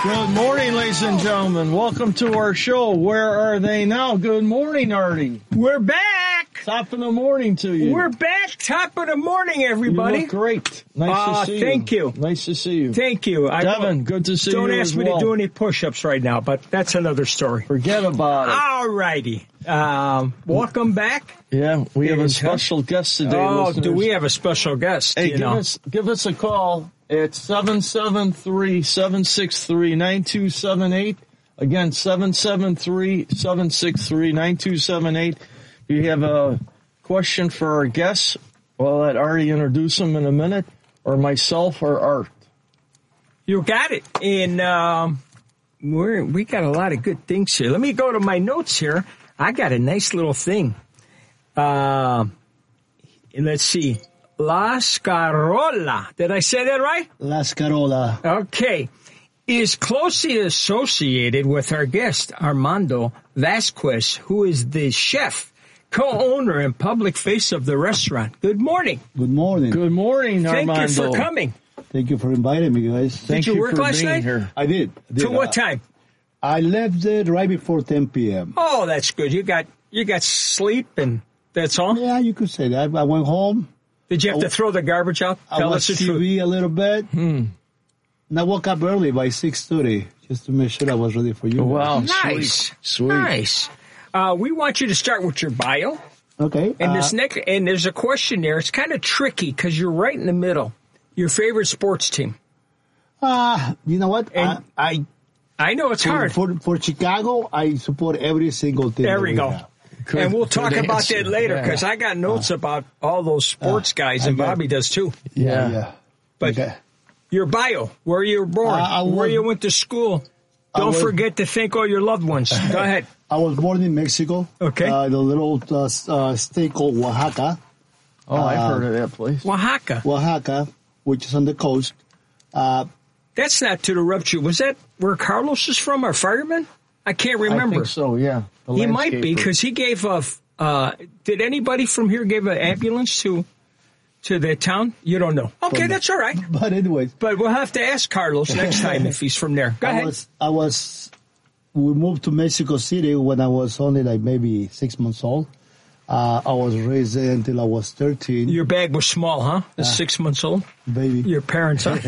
Good morning, ladies and gentlemen. Welcome to our show. Where are they now? Good morning, Artie. We're back. Top of the morning to you. We're back. Top of the morning, everybody. You look great. Nice to see you. Thank you. Nice to see you. Thank you. Devin, good to see you. Don't ask me to do any push-ups right now, but that's another story. Forget about it. All righty. Welcome back. Yeah, we have a special guest today. Oh, listeners. do we have a special guest? Hey, give us a call at 773-763-9278. Again, 773-763-9278. If you have a question for our guests, we'll let Artie introduce them in a minute, or myself or Art. You got it. And we got a lot of good things here. Let me go to my notes here. I got a nice little thing. Let's see. La Scarola. Did I say that right? La Scarola. Okay. Is closely associated with our guest, Armando Vasquez, who is the chef, co-owner, and public face of the restaurant. Good morning. Good morning. Good morning, Armando. Thank you for coming. Thank you for inviting me, guys. Thank you you work for last being night? here. I did. To what time? I left it right before 10 p.m. Oh, that's good. You got sleep, and that's all? Yeah, you could say that. I went home. Did you have to throw the garbage out? I watched TV a little bit. And I woke up early by 6:30 just to make sure I was ready for you. Wow. Nice. Sweet. Nice. We want you to start with your bio. Okay. And and there's a question there. It's kind of tricky because you're right in the middle. Your favorite sports team? You know what? And I know it's hard. For Chicago, I support every single team. There we go. And we'll talk about that later because I got notes about all those sports guys, and Bobby does too. Yeah. But your bio, where you were born, where you went to school. Don't forget to thank all your loved ones. Go ahead. I was born in Mexico. Okay. The little state called Oaxaca. Oh, I've heard of that place. Oaxaca, which is on the coast. That's not to interrupt you. Was that where Carlos is from, our fireman? I can't remember. I think so, yeah. He might be, because he gave a... did anybody from here give an ambulance to the town? You don't know. Okay, that's all right. But anyways. But we'll have to ask Carlos next time if he's from there. Go ahead. We moved to Mexico City when I was only like maybe 6 months old. I was raised there until I was 13. Your bag was small, huh? 6 months old? Baby. Your parents, huh?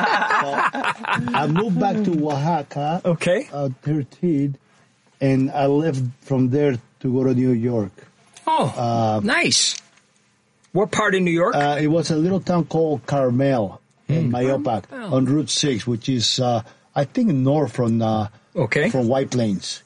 I moved back to Oaxaca. Okay. 13. And I left from there to go to New York. Oh, nice. What part of New York? It was a little town called Carmel in Mayopac on Route 6, which is, I think, north from White Plains.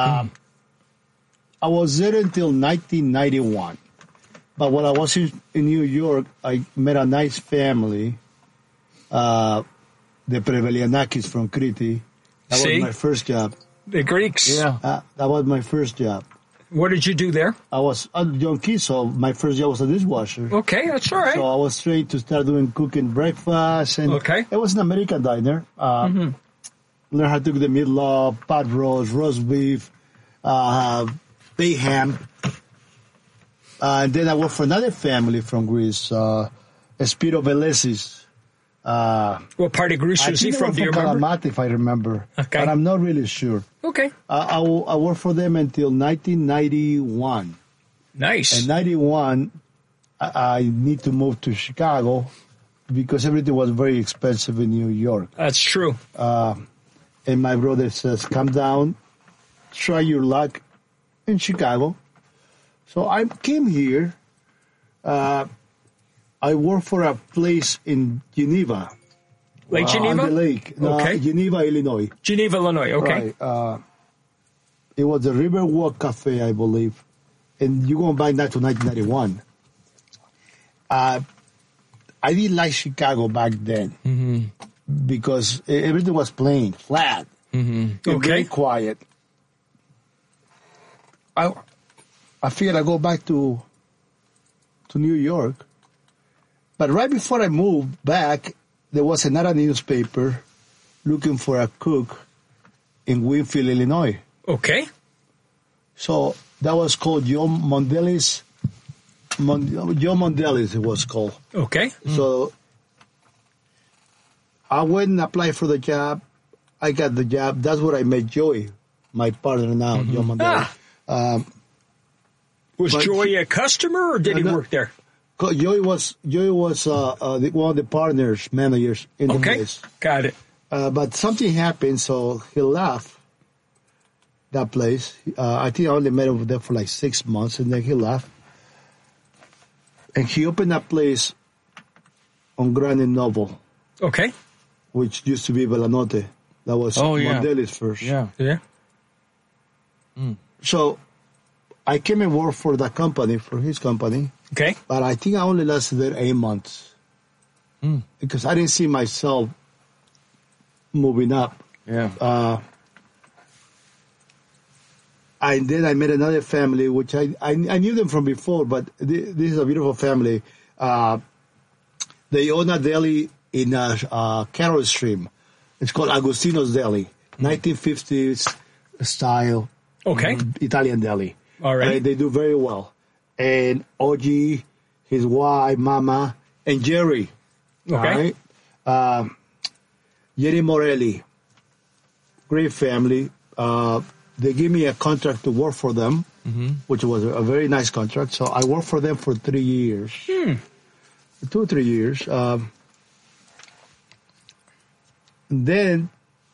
I was there until 1991. But when I was in New York, I met a nice family, the Prevelianakis from Crete. That was my first job. The Greeks. Yeah. That was my first job. What did you do there? I was a young kid, so my first job was a dishwasher. Okay, that's all right. So I was trained to start doing cooking breakfast. And it was an American diner. Learned how to do the meatloaf, pot roast beef, bay ham. And then I worked for another family from Greece, Spiro Velesis. What part of Greece was he from? Do you remember? Kalamata, if I remember. Okay. But I'm not really sure. Okay. I worked for them until 1991. Nice. In 91, I need to move to Chicago because everything was very expensive in New York. That's true. And my brother says, come down, try your luck in Chicago. So I came here. I worked for a place in Geneva. Lake Geneva? On the lake. Okay. Geneva, Illinois. Geneva, Illinois. Okay. Right. It was the Riverwalk Cafe, I believe. And you're going back now to 1991. I didn't like Chicago back then because everything was plain, flat, very quiet. I figured I'd go back to New York. But right before I moved back, there was another newspaper looking for a cook in Winfield, Illinois. Okay. So that was called Joe Mondellis. Joe Mondellis, it was called. Okay. So I went and applied for the job. I got the job. That's where I met Joey, my partner now, Joe Mandeli. Was Joey a customer, or did he work there? Joey was one of the partners, managers in the place. Got it. But something happened, so he left that place. I think I only met him there for like 6 months, and then he left. And he opened a place on Grand and Noble. Okay. Which used to be Belanote. That was Mandeli's first. Yeah. So I came and worked for that company, for his company. Okay. But I think I only lasted there 8 months. Because I didn't see myself moving up. Yeah. And then I met another family, which I knew them from before, but this is a beautiful family. They own a deli in Carroll Stream. It's called Agostino's Deli, 1950s style Italian deli. All right. They do very well. And OG, his wife, Mama, and Jerry. Okay. All right? Jerry Morelli, great family. They gave me a contract to work for them, which was a very nice contract. So I worked for them for 3 years. 2 or 3 years. Then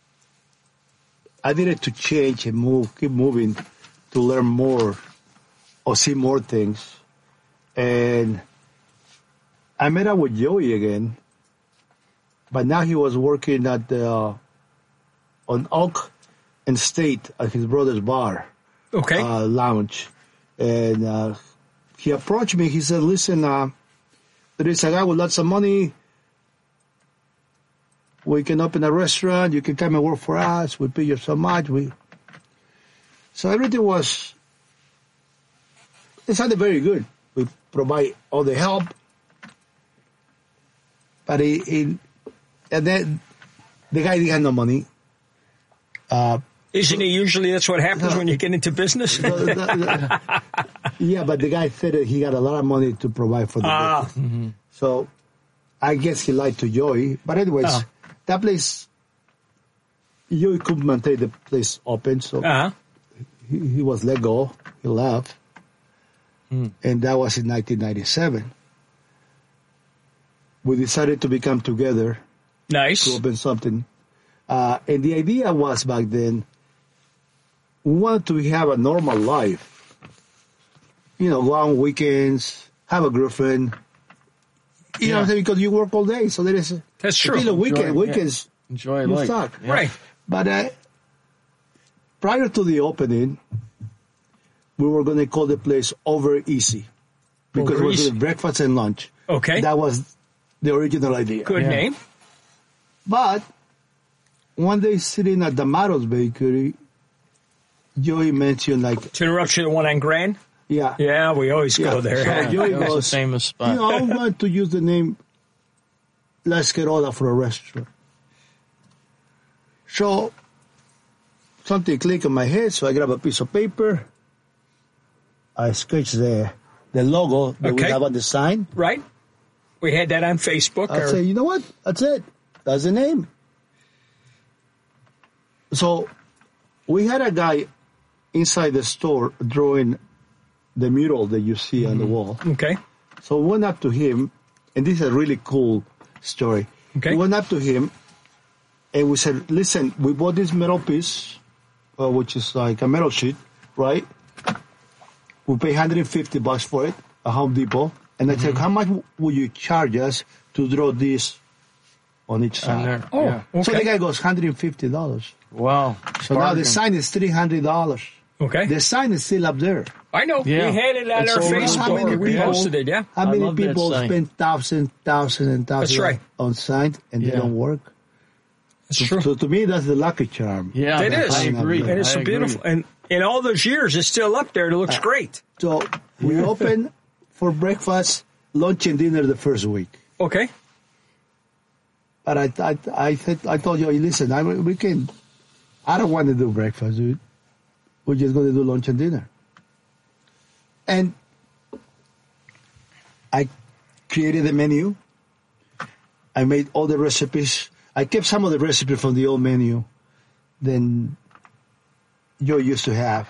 I needed to change and keep moving to learn more or see more things. And I met up with Joey again, but now he was working at on Oak and State at his brother's bar, lounge. And he approached me. He said, listen, there is a guy with lots of money. We can open a restaurant. You can come and work for us. We pay you so much. So everything it sounded very good. We provide all the help. But and then the guy didn't have no money. Isn't it usually that's what happens when you get into business? Yeah, but the guy said that he got a lot of money to provide for the business. So I guess he lied to Joey. But anyways, that place, Joey couldn't maintain the place open, so he was let go. He left. And that was in 1997. We decided to become together. Nice. To open something. And the idea was back then, we wanted to have a normal life. You know, go on weekends, have a girlfriend. You know what I'm saying? Because you work all day, so that's true. Weekends, enjoy you life. suck. Yeah. Right. But prior to the opening, we were going to call the place Over Easy. Because we were doing breakfast and lunch. Okay. That was the original idea. Good name. But one day sitting at D'Amato's Bakery, Joey mentioned To interrupt you, the one on Grand? Yeah. Yeah, we always go there. So Joey that was a famous spot. I want to use the name La Scherola for a restaurant. So something clicked in my head, so I grabbed a piece of paper. I sketched the logo that we have on the sign. Right. We had that on Facebook. I said, you know what? That's it. That's the name. So we had a guy inside the store drawing the mural that you see on the wall. Okay. So we went up to him, and this is a really cool story. Okay. We went up to him, and we said, listen, we bought this metal piece, which is like a metal sheet, right? We pay $150 for it at Home Depot. And I said, how much will you charge us to draw this on each side? So the guy goes, $150. Wow. So now the sign is $300. Okay. The sign is still up there. I know. Yeah. We had it on our Facebook. We posted it, How many people spend thousands That's right. on signs and they don't work? That's true. So to me, that's the lucky charm. Yeah, it is. I agree. And it's beautiful. And in all those years, it's still up there. It looks great. So we open for breakfast, lunch, and dinner the first week. Okay. But I told you, listen, I don't want to do breakfast, dude. We're just going to do lunch and dinner. And I created the menu. I made all the recipes. I kept some of the recipes from the old menu. than Joe used to have.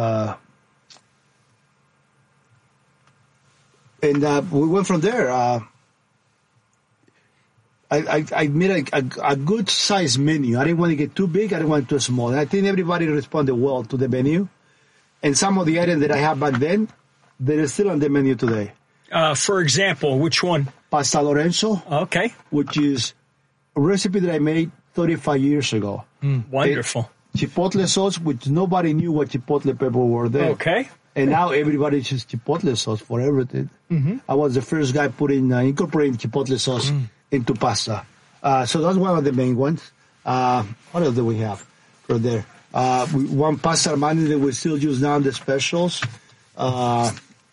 And we went from there. I made a good size menu. I didn't want to get too big. I didn't want it too small. And I think everybody responded well to the menu. And some of the items that I had back then, they're still on the menu today. For example, which one? Pasta Lorenzo. Okay. Which is a recipe that I made 35 years ago. Wonderful. Chipotle sauce, which nobody knew what chipotle pepper were there. Okay. And now everybody uses chipotle sauce for everything. I was the first guy incorporating chipotle sauce into pasta. So that's one of the main ones. What else do we have for there? One pasta Armani that we still use now in the specials. Polo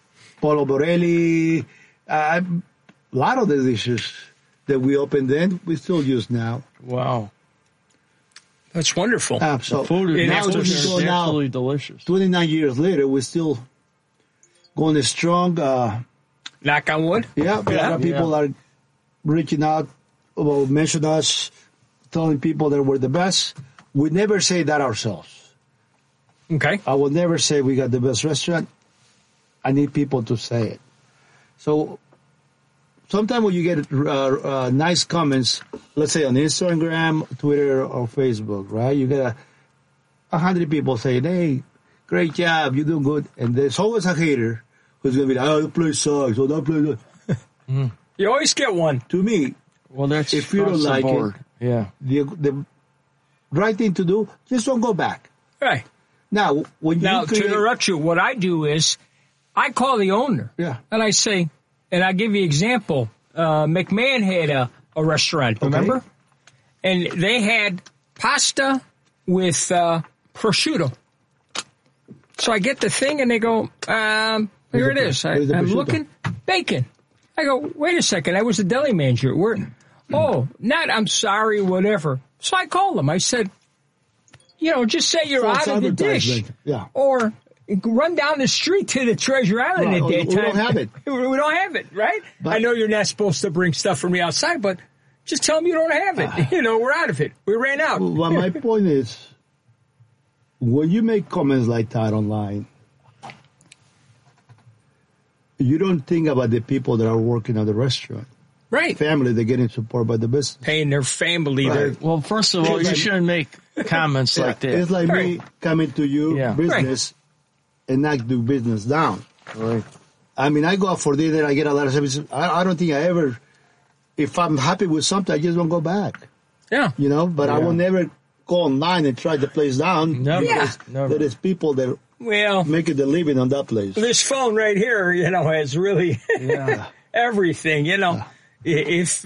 Borelli. A lot of the dishes that we opened then, we still use now. Wow. That's wonderful. So the food is absolutely delicious. 29 years later, we're still going strong. Knock on wood. Yeah, a lot of people are reaching out, mention us, telling people that we're the best. We never say that ourselves. Okay. I will never say we got the best restaurant. I need people to say it. So sometimes when you get nice comments, let's say on Instagram, Twitter, or Facebook, right? You get 100 people saying, hey, great job, you're doing good. And there's always a hater who's going to be like, oh, the place sucks, or that place sucks. You always get one. To me, well, that's if you don't like it, the right thing to do, just don't go back. Right. Now, to interrupt you, what I do is I call the owner. Yeah. And I say, and I give you an example. McMahon had a restaurant, remember? And they had pasta with prosciutto. So I get the thing, and they go, here it is. I'm looking, bacon. I go, wait a second, I was the deli manager. I'm sorry, whatever. So I called them. I said, just say you're out of the dish. Yeah. Or run down the street to the Treasure Island at that time. We don't have it. We don't have it, right? But I know you're not supposed to bring stuff from the outside, but just tell them you don't have it. We're out of it. We ran out. Well, my point is, when you make comments like that online, you don't think about the people that are working at the restaurant. Right. Family, they're getting support by the business. Paying their family. Right. Well, first of all, you shouldn't make comments like that. It's like me coming to you, business, and not do business down. Right. I mean, I go out for dinner, I get a lot of services. I don't think I ever, if I'm happy with something, I just don't go back. Yeah. But I will never go online and try the place down. Never. Never. There is people that making the living on that place. This phone right here, has really everything, If,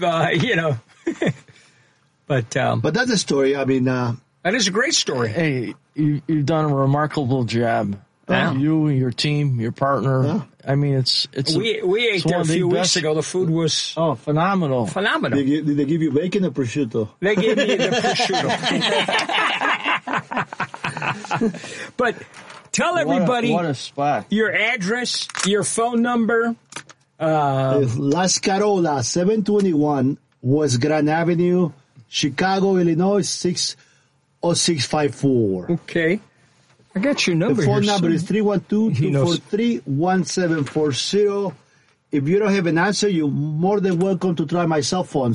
but that's the story. I mean, that is a great story. Hey, you've done a remarkable job. You and your team, your partner. Yeah. I mean, it's. We ate there a few weeks ago. The food was phenomenal. Phenomenal. Did they give you bacon or prosciutto? They gave me the prosciutto. But tell everybody what a spot. Your address, your phone number. Las Carolas, 721 West Grand Avenue, Chicago, Illinois, 60654. Okay. I got your number. The phone number is 312-243-1740. If you don't have an answer, you're more than welcome to try my cell phone,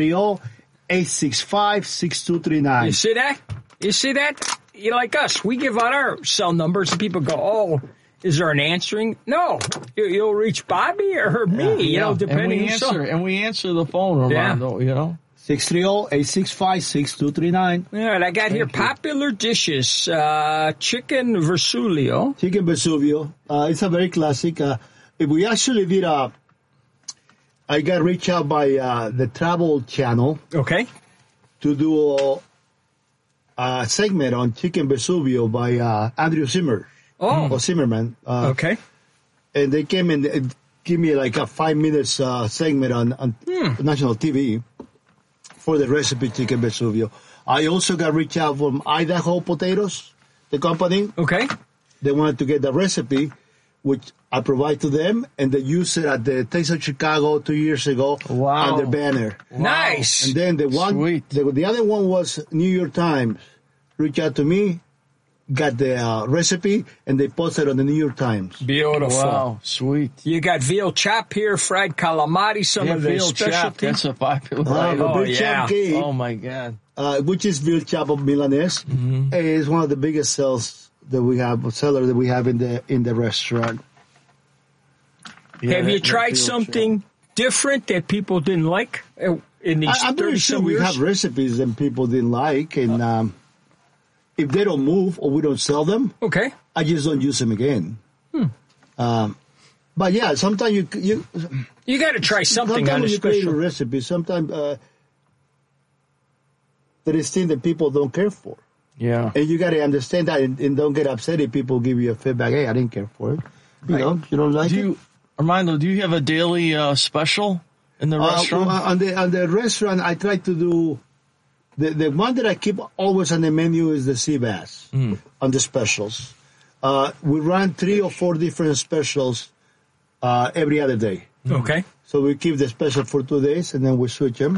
630-865-6239. You see that? You like us. We give out our cell numbers and people go, is there an answering? No. You'll reach Bobby or me, depending. And we answer the phone, Armando, 630-865-6239. All right, I got here popular dishes. Chicken Vesuvio. Chicken Vesuvio. It's a very classic. We actually did I got reached out by the Travel Channel. Okay. To do a segment on Chicken Vesuvio by Andrew Zimmer. Or Zimmerman. Okay. And they came and give me like a 5 minutes segment on national TV for the recipe Chicken Vesuvio. I also got reached out from Idaho Potatoes, the company. Okay. They wanted to get the recipe, which I provide to them, and they used it at the Taste of Chicago 2 years ago on their banner. Wow. Nice. And then the other one was New York Times. reached out to me, got the recipe, and they posted on the New York Times. Beautiful. Wow, sweet. You got veal chop here, fried calamari, some of the veal chop. specialty. That's a popular item. Veal chop cake, Oh, my God. which is veal chop of Milanese, is one of the biggest seller that we have in the restaurant. Yeah, have you that tried veal something different that people didn't like in these I'm pretty 30 sure some we years? have recipes that people didn't like, and if they don't move or we don't sell them, Okay. I just don't use them again. But yeah, sometimes you got to try something sometimes on a when you create a special. recipe, sometimes there is things that people don't care for. Yeah. And you got to understand that and don't get upset if people give you a feedback. Hey, I didn't care for it. You know, you don't like it. Armando, do you have a daily special in the restaurant? On the restaurant, I try to do the one that I keep always on the menu is the sea bass on the specials. We run 3 or 4 different specials every other day. Okay. So we keep the special for 2 days and then we switch them.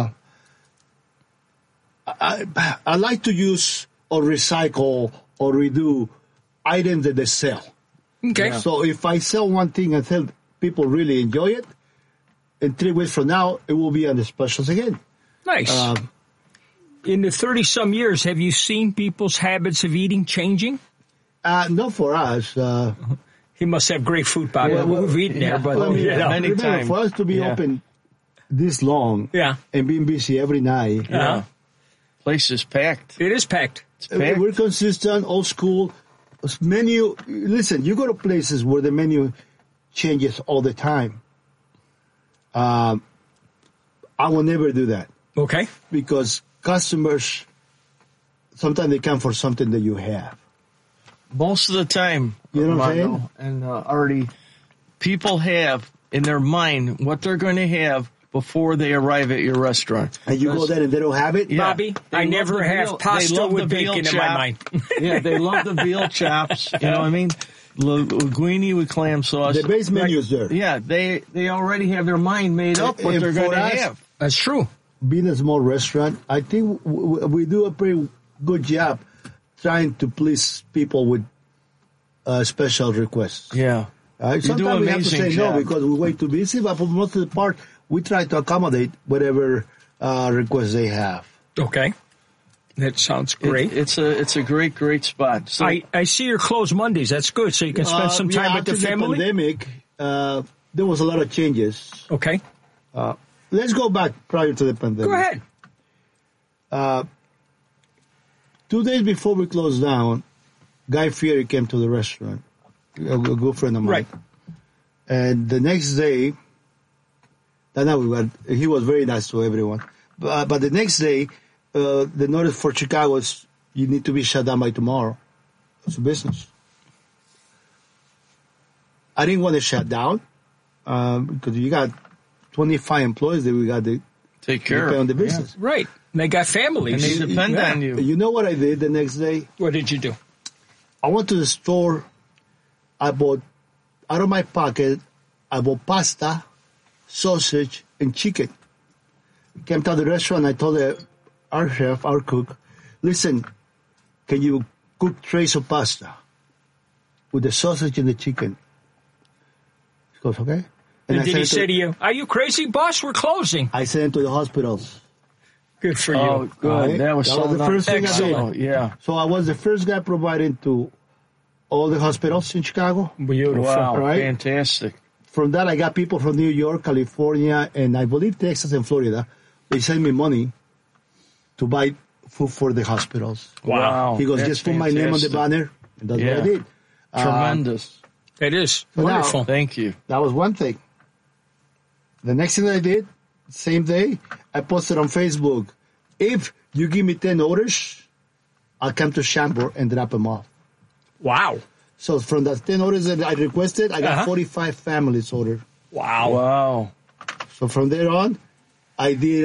I like to use or recycle or redo items that they sell. Okay. So if I sell one thing and tell people really enjoy it, in 3 weeks from now, it will be on the specials again. Nice. In the 30-some years, have you seen people's habits of eating changing? Not for us. He must have great food, by the way. We've eaten there, but many remember, times. for us to be open this long and being busy every night, Place is packed. It is packed. It's packed. we're consistent, old school. Menu, listen, you go to places where the menu changes all the time. I will never do that Okay. because customers, sometimes they come for something that you have. Most of the time, You know what I'm Armando and Artie, people have in their mind what they're going to have before they arrive at your restaurant. And you go there and they don't have it? Yeah. Bobby, They I love never the have veal- pasta they love with the veal bacon in my chop. mind. Yeah, they love the veal chops. You know what I mean? Linguine with clam sauce. The base menu is there. Yeah, they already have their mind made up what And they're going for to us, have. That's true. Being a small restaurant, I think we do a pretty good job trying to please people with special requests. Yeah. You do Sometimes an we have to amazing say job. no because we're way too busy, but for most of the part, we try to accommodate whatever requests they have. Okay. That sounds great. It's a great spot. So I see your closed Mondays. That's good. So you can spend some time with the after family. The pandemic, there was a lot of changes. Okay. Let's go back prior to the pandemic. Go ahead. 2 days before we closed down, Guy Fieri came to the restaurant, a good friend of mine. Right. And the next day, he was very nice to everyone. But the next day, the notice for Chicago is you need to be shut down by tomorrow. It's a business. I didn't want to shut down because you got 25 employees that we got to take care depend of on the business. Right. And they got families. And they depend on you. You know what I did the next day? What did you do? I went to the store. I bought, out of my pocket, I bought pasta, sausage, and chicken. Came to the restaurant. I told our chef, our cook, listen, can you cook trays of pasta with the sausage and the chicken? He goes, okay. And I did he sent say to you, are you crazy, boss? We're closing. I sent him to the hospitals. Good for you. Oh, good. Right? That was the first thing I did. Oh, yeah. So I was the first guy providing to all the hospitals in Chicago. Beautiful. Wow, Right? fantastic. From that, I got people from New York, California, and I believe Texas and Florida. They sent me money to buy food for the hospitals. Wow. He goes, that's just put my name on the fantastic. banner. And that's Yeah. what I did. Tremendous. It is. Now- Wonderful. Thank you. That was one thing. The next thing I did, same day, I posted on Facebook, if you give me 10 orders, I'll come to Chambord and drop them off. Wow. So from the 10 orders that I requested, I got 45 families ordered. Wow. Wow. So from there on, I did,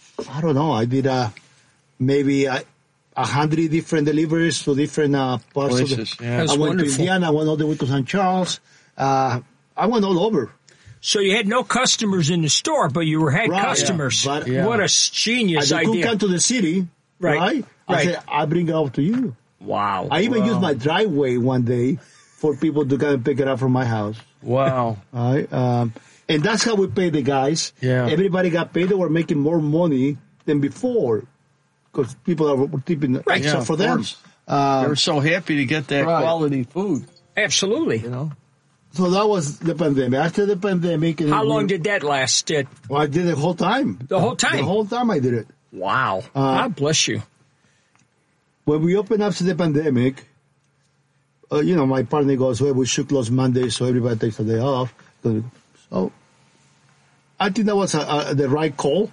maybe 100 different deliveries to different parts Places, of the... yeah. That's I went wonderful. to Indiana, I went all the way to St. Charles. I went all over. So you had no customers in the store, but you had Right, customers. yeah. But- Yeah. What a genius I could idea. come to the city, Right. right? I said, I bring it up to you. Wow. I even used my driveway one day for people to come and pick it up from my house. Wow. All right. And that's how we pay the guys. Yeah. Everybody got paid. They were making more money than before because people were tipping extra for them. They were so happy to get that quality food. Absolutely. You know. So that was the pandemic. After the pandemic. How long did that last? Well, I did it the whole time. The whole time? The whole time I did it. Wow. God bless you. When we opened up to the pandemic, my partner goes, well, we should close Monday so everybody takes a day off. So I think that was the right call.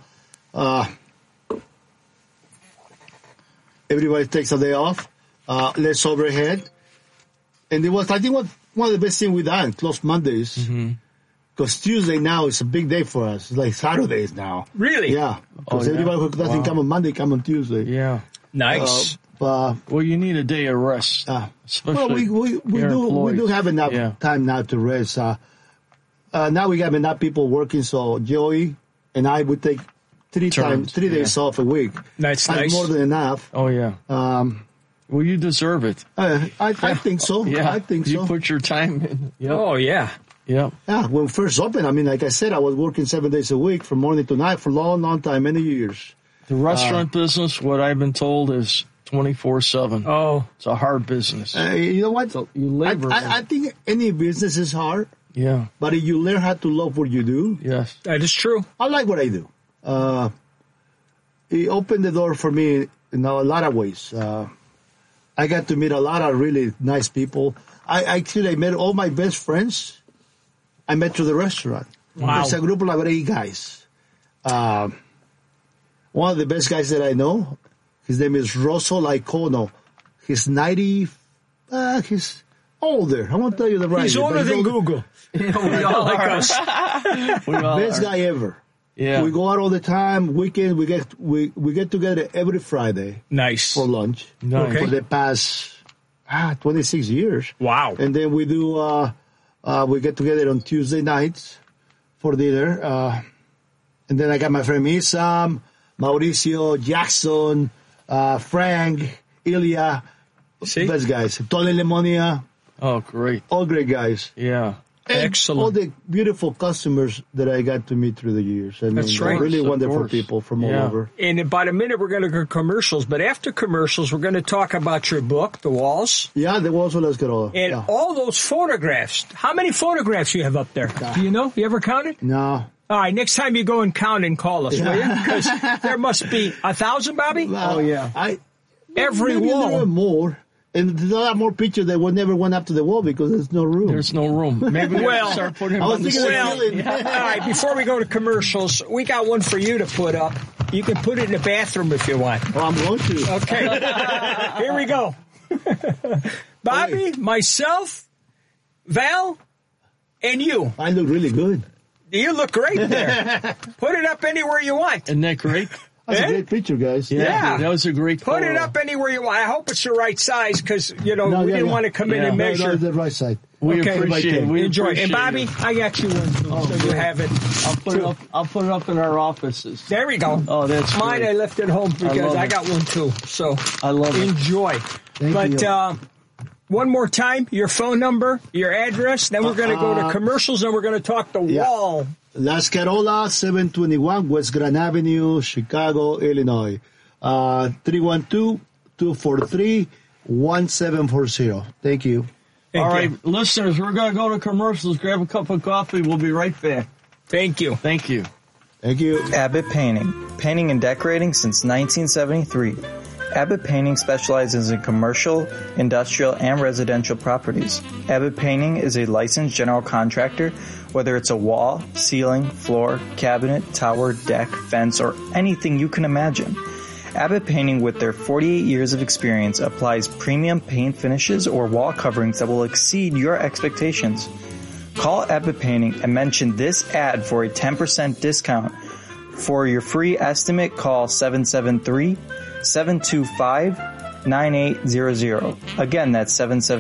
Everybody takes a day off, less overhead. And it was, I think, one of the best things we done, close Mondays. Because Tuesday now is a big day for us. It's like Saturdays now. Really? Yeah. Because everybody who doesn't come on Monday, come on Tuesday. Yeah. Nice. Well, you need a day of rest. Especially we do have enough time now to rest. Now we have enough people working, so Joey and I would take 3 days off a week. That's nice. More than enough. Oh, yeah. Well, you deserve it. I think so. Yeah. I think so. You put your time in. Yep. Oh, yeah. Yeah. Yeah, when we first opened, I mean, like I said, I was working 7 days a week from morning to night for a long, long time, many years. The restaurant business, what I've been told, is 24/7. Oh. It's a hard business. You know what? So you labor. I think any business is hard. Yeah. But if you learn how to love what you do. Yes. That is true. I like what I do. It opened the door for me in a lot of ways. I got to meet a lot of really nice people. I met all my best friends. I met through the restaurant. Wow. It's a group of 8 guys. One of the best guys that I know, his name is Rosso Laicono. He's 90. He's older. I won't tell you the right. He's older than Google. We all like us. Best guy ever. Yeah. We go out all the time. Weekend we get together every Friday. Nice. For lunch. Nice. For the past 26 years. Wow. And then we do we get together on Tuesday nights for dinner. And then I got my friend Isam, Mauricio, Jackson, Frank, Ilya. See? Best guys. Tony Lemonia. Oh, great. All great guys. Yeah. And excellent. All the beautiful customers that I got to meet through the years. I mean, that's right. Really wonderful people from all over. In about a minute, we're going to go commercials. But after commercials, we're going to talk about your book, The Walls. Yeah, The Walls of Las Garolas. And all those photographs. How many photographs you have up there? Do you know? You ever counted? No. All right, next time you go and count and call us, will you? Because there must be 1,000, Bobby? Oh, yeah. Every maybe wall. There are more. And there's a lot more pictures that would never went up to the wall because there's no room. There's no room. Maybe we'll start putting them on the ceiling. All right, before we go to commercials, we got one for you to put up. You can put it in the bathroom if you want. Oh, I'm going to. Okay. Here we go. Bobby, myself, Val, and you. I look really good. You look great there. Put it up anywhere you want. Isn't that great? That's a great picture, guys. Yeah. That was a great Put it up anywhere you want. I hope it's the right size because, we didn't want to come in and measure. No, the right side. We appreciate it. We enjoy appreciate And Bobby, I got you one too, so you have it. I'll put it up in our offices. There we go. Oh, that's mine. great. I left at home because I got one too. So I love it. Enjoy. Thank you. One more time, your phone number, your address. Then we're going to go to commercials and we're going to talk the wall. Las Garolas, 721 West Grand Avenue, Chicago, Illinois. 312-243-1740. Thank you. All right, listeners, we're going to go to commercials. Grab a cup of coffee. We'll be right back. Thank you. Thank you. Thank you. Abbott Painting. Painting and decorating since 1973. Abbott Painting specializes in commercial, industrial, and residential properties. Abbott Painting is a licensed general contractor, whether it's a wall, ceiling, floor, cabinet, tower, deck, fence, or anything you can imagine. Abbott Painting, with their 48 years of experience, applies premium paint finishes or wall coverings that will exceed your expectations. Call Abbott Painting and mention this ad for a 10% discount. For your free estimate, call 773-725-9800. Again, that's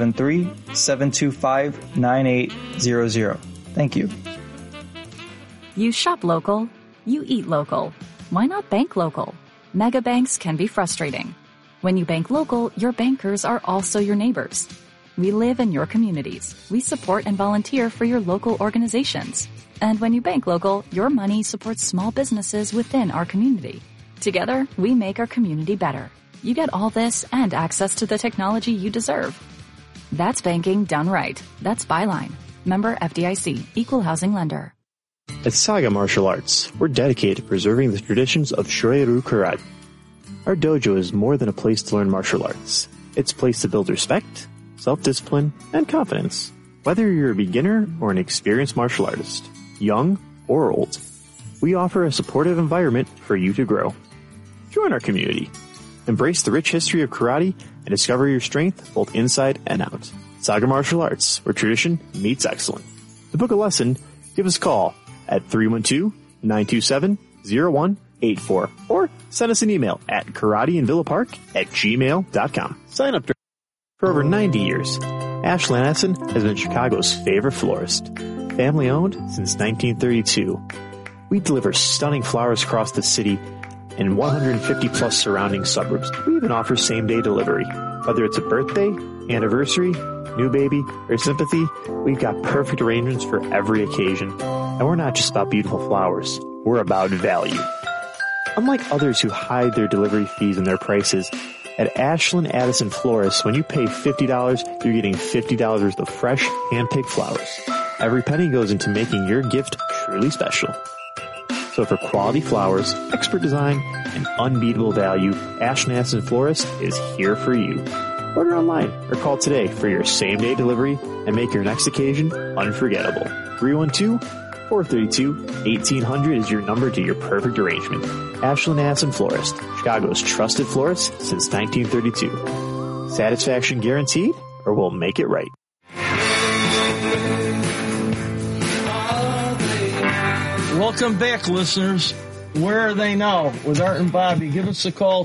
773-725-9800. Thank you. You shop local. You eat local. Why not bank local? Mega banks can be frustrating. When you bank local, your bankers are also your neighbors. We live in your communities. We support and volunteer for your local organizations. And when you bank local, your money supports small businesses within our community. Together, we make our community better. You get all this and access to the technology you deserve. That's banking done right. That's Byline. Member FDIC, Equal Housing Lender. At Saga Martial Arts, we're dedicated to preserving the traditions of Shorin-ryu Karate. Our dojo is more than a place to learn martial arts. It's a place to build respect, self-discipline, and confidence. Whether you're a beginner or an experienced martial artist, young or old, we offer a supportive environment for you to grow. Join our community. Embrace the rich history of karate and discover your strength both inside and out. Saga Martial Arts, where tradition meets excellence. To book a lesson, give us a call at 312-927-0184 or send us an email at karateinvillapark@gmail.com. Sign up for over 90 years. Ashland Edison has been Chicago's favorite florist. Family owned since 1932. We deliver stunning flowers across the city and 150 plus surrounding suburbs. We even offer same-day delivery. Whether it's a birthday, anniversary, new baby, or sympathy, we've got perfect arrangements for every occasion. And we're not just about beautiful flowers. We're about value. Unlike others who hide their delivery fees and their prices, at Ashland Addison Florists, when you pay $50, you're getting $50 worth of fresh, hand-picked flowers. Every penny goes into making your gift truly special. So for quality flowers, expert design, and unbeatable value, Ashland Addison Florist is here for you. Order online or call today for your same-day delivery and make your next occasion unforgettable. 312-432-1800 is your number to your perfect arrangement. Ashland Addison Florist, Chicago's trusted florist since 1932. Satisfaction guaranteed, or we'll make it right. Welcome back, listeners. Where are they now? With Art and Bobby. Give us a call,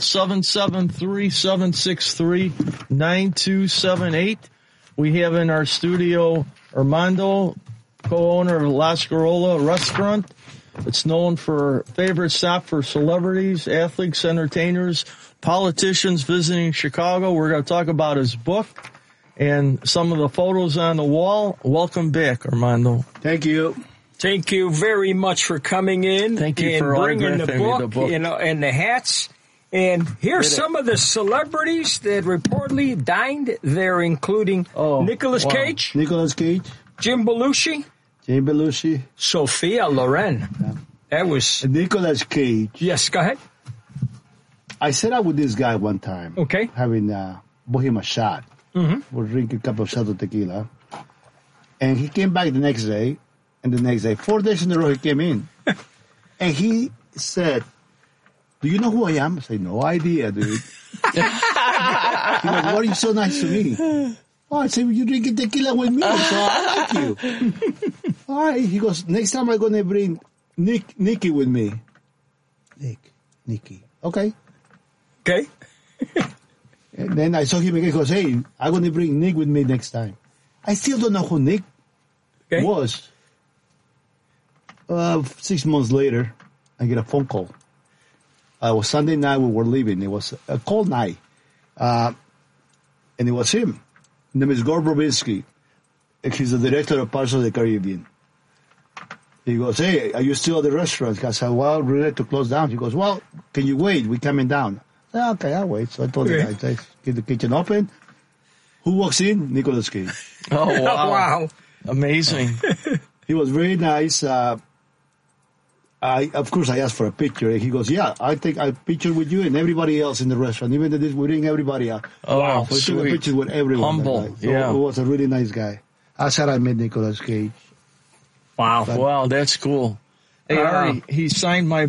773-763-9278. We have in our studio Armando, co-owner of La Scarola Restaurant. It's known for favorite stop for celebrities, athletes, entertainers, politicians visiting Chicago. We're going to talk about his book and some of the photos on the wall. Welcome back, Armando. Thank you. Thank you very much for coming in. Thank you and for bringing the autographing book, and the hats. And here's some of the celebrities that reportedly dined there, including Nicolas Cage, Jim Belushi, Sophia Loren. Yeah. That was Nicolas Cage. Yes, go ahead. I sat out with this guy one time. Okay. Having bought him a shot. Mm-hmm. We're drinking a couple of shots of tequila. And he came back the next day. And the next day, 4 days in a row, he came in. And he said, "Do you know who I am?" I said, "No idea, dude." He's like, "Why are you so nice to me?" Oh, I said, "Well, you're drinking tequila with me, so I like you." All right. He goes, "Next time I'm going to bring Nikki with me." Nikki. Okay. And then I saw him again. He goes, "Hey, I'm going to bring Nick with me next time." I still don't know who Nick was. 6 months later, I get a phone call. It was Sunday night. We were leaving. It was a cold night. And it was him. His name is Gord Verbinski. He's the director of Pirates of the Caribbean. He goes, "Hey, are you still at the restaurant?" I said, "Well, we're ready to close down." He goes, "Well, can you wait? We're coming down." I said, "Okay, I'll wait." So I told the guy, "Get the kitchen open." Who walks in? Nicolas Cage. Oh, wow. Wow. Amazing. He was very nice. Of course, I asked for a picture. And he goes, "Yeah, I think I picture with you and everybody else in the restaurant. Even though we bring everybody out." Oh, wow. So I took a picture with everyone. Humble. So he was a really nice guy. That's how I met Nicolas Cage. Wow. Wow, that's cool. Hey, Ari, he signed my